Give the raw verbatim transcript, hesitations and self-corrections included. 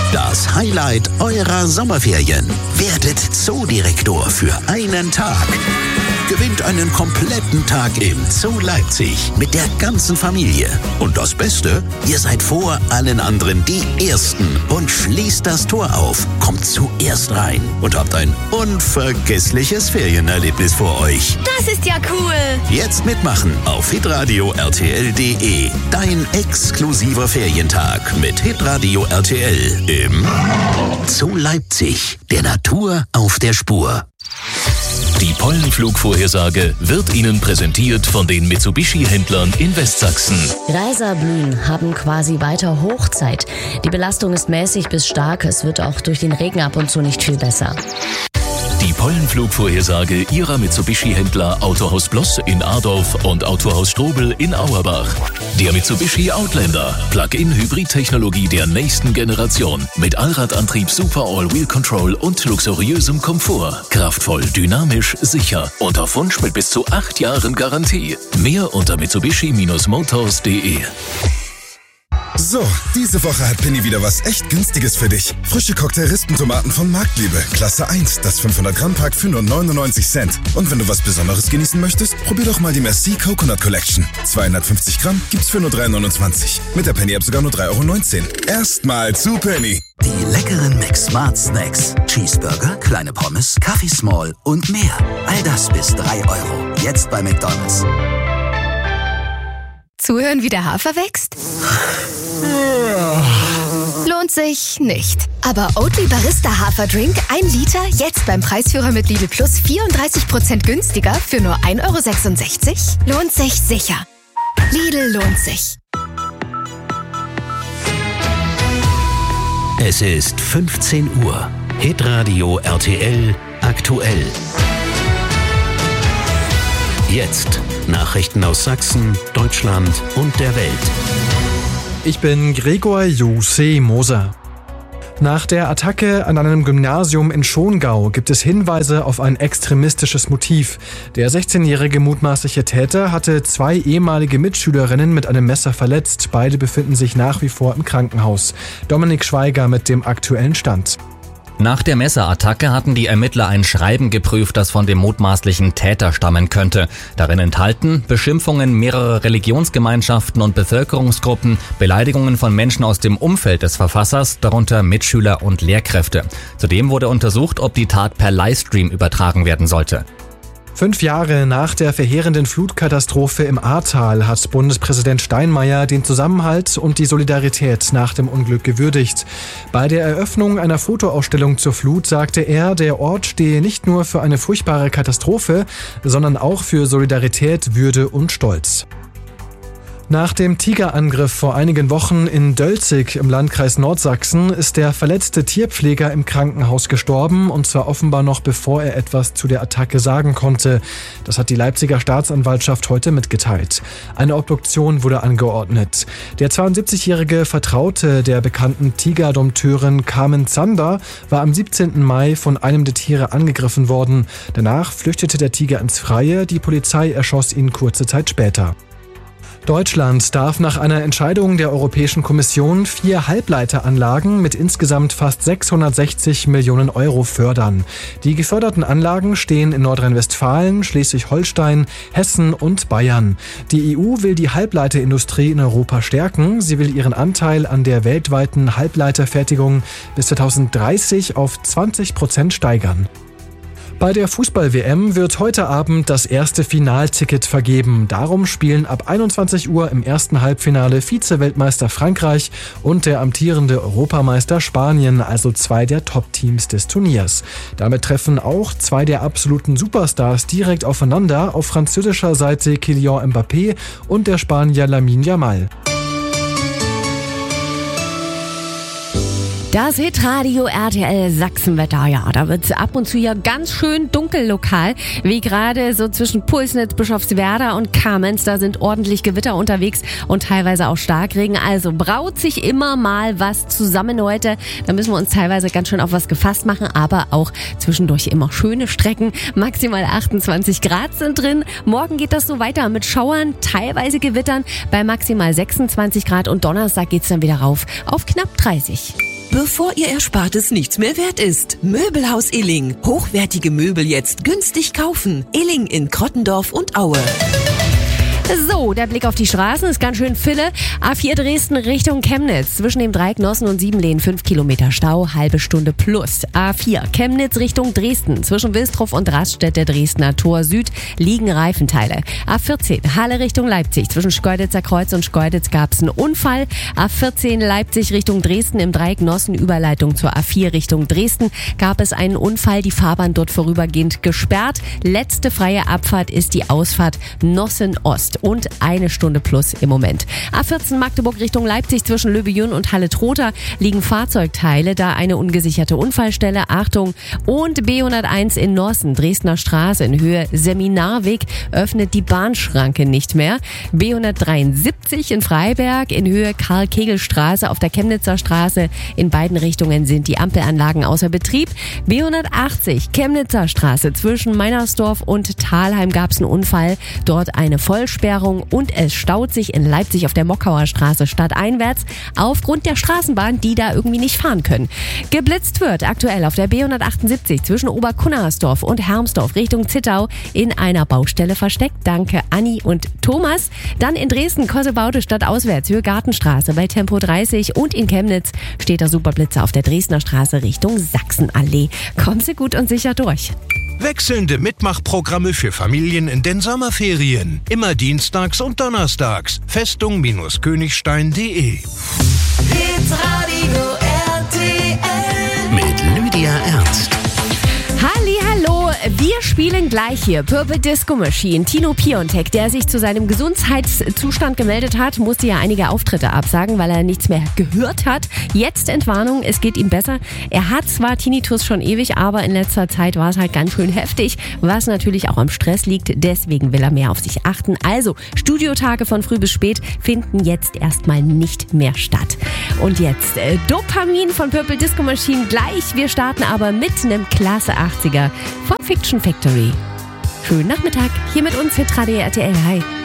Das Highlight eurer Sommerferien. Werdet Zoodirektor für einen Tag. Gewinnt einen kompletten Tag im Zoo Leipzig mit der ganzen Familie. Und das Beste, ihr seid vor allen anderen die Ersten und schließt das Tor auf, kommt zuerst rein und habt ein unvergessliches Ferienerlebnis vor euch. Das ist ja cool. Jetzt mitmachen auf hitradio r t l punkt d e. Dein exklusiver Ferientag mit Hitradio R T L im Zoo Leipzig. Der Natur auf der Spur. Die Pollenflugvorhersage wird Ihnen präsentiert von den Mitsubishi-Händlern in Westsachsen. Reiser blühen, haben quasi weiter Hochzeit. Die Belastung ist mäßig bis stark. Es wird auch durch den Regen ab und zu nicht viel besser. Die Pollenflugvorhersage Ihrer Mitsubishi-Händler Autohaus Bloss in Adorf und Autohaus Strobel in Auerbach. Der Mitsubishi Outlander, Plug-in-Hybrid-Technologie der nächsten Generation. Mit Allradantrieb, Super All-Wheel Control und luxuriösem Komfort. Kraftvoll, dynamisch, sicher und auf Wunsch mit bis zu acht Jahren Garantie. Mehr unter mitsubishi Motors punkt de. So, diese Woche hat Penny wieder was echt Günstiges für dich. Frische Cocktail-Rispentomaten von Marktliebe, Klasse eins, das fünfhundert Gramm Pack für nur neunundneunzig Cent. Und wenn du was Besonderes genießen möchtest, probier doch mal die Merci Coconut Collection. zweihundertfünfzig Gramm gibt's für nur drei neunundzwanzig. Mit der Penny-App sogar nur drei Euro neunzehn. Erstmal zu Penny. Die leckeren Mac Smart Snacks. Cheeseburger, kleine Pommes, Kaffee Small und mehr. All das bis drei Euro. Jetzt bei McDonald's. Zuhören, wie der Hafer wächst? Lohnt sich nicht. Aber Oatly Barista Haferdrink, ein Liter, jetzt beim Preisführer mit Lidl Plus vierunddreißig Prozent günstiger für nur ein Euro sechsundsechzig? Lohnt sich sicher. Lidl lohnt sich. Es ist fünfzehn Uhr. Hitradio R T L aktuell. Jetzt Nachrichten aus Sachsen, Deutschland und der Welt. Ich bin Gregor Jose Moser. Nach der Attacke an einem Gymnasium in Schongau gibt es Hinweise auf ein extremistisches Motiv. Der sechzehnjährige mutmaßliche Täter hatte zwei ehemalige Mitschülerinnen mit einem Messer verletzt. Beide befinden sich nach wie vor im Krankenhaus. Dominik Schweiger mit dem aktuellen Stand. Nach der Messerattacke hatten die Ermittler ein Schreiben geprüft, das von dem mutmaßlichen Täter stammen könnte. Darin enthalten Beschimpfungen mehrerer Religionsgemeinschaften und Bevölkerungsgruppen, Beleidigungen von Menschen aus dem Umfeld des Verfassers, darunter Mitschüler und Lehrkräfte. Zudem wurde untersucht, ob die Tat per Livestream übertragen werden sollte. Fünf Jahre nach der verheerenden Flutkatastrophe im Ahrtal hat Bundespräsident Steinmeier den Zusammenhalt und die Solidarität nach dem Unglück gewürdigt. Bei der Eröffnung einer Fotoausstellung zur Flut sagte er, der Ort stehe nicht nur für eine furchtbare Katastrophe, sondern auch für Solidarität, Würde und Stolz. Nach dem Tigerangriff vor einigen Wochen in Dölzig im Landkreis Nordsachsen ist der verletzte Tierpfleger im Krankenhaus gestorben, und zwar offenbar noch bevor er etwas zu der Attacke sagen konnte. Das hat die Leipziger Staatsanwaltschaft heute mitgeteilt. Eine Obduktion wurde angeordnet. Der zweiundsiebzigjährige Vertraute der bekannten Tigerdompteurin Carmen Zander war am siebzehnten Mai von einem der Tiere angegriffen worden. Danach flüchtete der Tiger ins Freie, die Polizei erschoss ihn kurze Zeit später. Deutschland darf nach einer Entscheidung der Europäischen Kommission vier Halbleiteranlagen mit insgesamt fast sechshundertsechzig Millionen Euro fördern. Die geförderten Anlagen stehen in Nordrhein-Westfalen, Schleswig-Holstein, Hessen und Bayern. Die E U will die Halbleiterindustrie in Europa stärken. Sie will ihren Anteil an der weltweiten Halbleiterfertigung bis zweitausenddreißig auf zwanzig Prozent steigern. Bei der Fußball-W M wird heute Abend das erste Finalticket vergeben. Darum spielen ab einundzwanzig Uhr im ersten Halbfinale Vize-Weltmeister Frankreich und der amtierende Europameister Spanien, also zwei der Top-Teams des Turniers. Damit treffen auch zwei der absoluten Superstars direkt aufeinander, auf französischer Seite Kylian Mbappé und der Spanier Lamine Yamal. Das Hitradio R T L Sachsenwetter, ja, da wird es ab und zu ja ganz schön dunkel lokal, wie gerade so zwischen Pulsnitz, Bischofswerda und Kamenz. Da sind ordentlich Gewitter unterwegs und teilweise auch Starkregen. Also braut sich immer mal was zusammen heute. Da müssen wir uns teilweise ganz schön auf was gefasst machen, aber auch zwischendurch immer schöne Strecken. Maximal achtundzwanzig Grad sind drin. Morgen geht das so weiter mit Schauern, teilweise Gewittern bei maximal sechsundzwanzig Grad und Donnerstag geht's dann wieder rauf auf knapp dreißig. Bevor ihr Erspartes nichts mehr wert ist. Möbelhaus Illing. Hochwertige Möbel jetzt günstig kaufen. Illing in Krottendorf und Aue. So, der Blick auf die Straßen ist ganz schön Fille. A vier Dresden Richtung Chemnitz. Zwischen dem Dreieck Nossen und Siebenlehn fünf Kilometer Stau, halbe Stunde plus. A vier Chemnitz Richtung Dresden. Zwischen Wilstrow und Raststätte Dresdner Tor Süd liegen Reifenteile. A vierzehn Halle Richtung Leipzig. Zwischen Schkeuditzer Kreuz und Schkeuditz gab es einen Unfall. A vierzehn Leipzig Richtung Dresden im Dreieck Nossen Überleitung zur A vier Richtung Dresden gab es einen Unfall. Die Fahrbahn dort vorübergehend gesperrt. Letzte freie Abfahrt ist die Ausfahrt Nossen Ost. Und eine Stunde plus im Moment. A vierzehn Magdeburg Richtung Leipzig zwischen Löbejün und Halle-Trotha liegen Fahrzeugteile, da eine ungesicherte Unfallstelle. Achtung! Und B hunderteins in Nossen, Dresdner Straße in Höhe Seminarweg, öffnet die Bahnschranke nicht mehr. B hundertdreiundsiebzig in Freiberg in Höhe Karl-Kegel-Straße auf der Chemnitzer Straße. In beiden Richtungen sind die Ampelanlagen außer Betrieb. B hundertachtzig Chemnitzer Straße zwischen Meinersdorf und Thalheim gab es einen Unfall. Dort eine Vollsperrung. Und es staut sich in Leipzig auf der Mockauer Straße stadteinwärts aufgrund der Straßenbahn, die da irgendwie nicht fahren können. Geblitzt wird aktuell auf der B hundertachtundsiebzig zwischen Oberkunnersdorf und Hermsdorf Richtung Zittau in einer Baustelle versteckt. Danke Anni und Thomas. Dann in Dresden Kossebaude stadtauswärts Höhe Gartenstraße bei Tempo dreißig und in Chemnitz steht der Superblitzer auf der Dresdner Straße Richtung Sachsenallee. Kommen Sie gut und sicher durch. Wechselnde Mitmachprogramme für Familien in den Sommerferien. Immer dienstags und donnerstags. Festung-Königstein punkt de. Hitradio R T L mit Lydia Ernst. Hallihallo, wir spielen gleich hier Purple Disco Machine. Tino Piontek, der sich zu seinem Gesundheitszustand gemeldet hat, musste ja einige Auftritte absagen, weil er nichts mehr gehört hat. Jetzt Entwarnung, es geht ihm besser. Er hat zwar Tinnitus schon ewig, aber in letzter Zeit war es halt ganz schön heftig, was natürlich auch am Stress liegt. Deswegen will er mehr auf sich achten. Also, Studiotage von früh bis spät finden jetzt erstmal nicht mehr statt. Und jetzt äh, Dopamin von Purple Disco Machine gleich. Wir starten aber mit einem Klasse achtziger von Fiction Factory. Schönen Nachmittag hier mit uns, Hitradio R T L. Hi.